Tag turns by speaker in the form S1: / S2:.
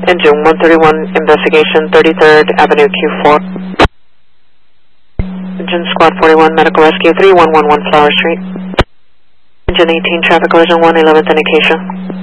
S1: Engine 131, investigation 33rd Avenue Q4. Engine Squad 41, medical rescue 3111 Flower Street. Engine 18, traffic collision 111th indication.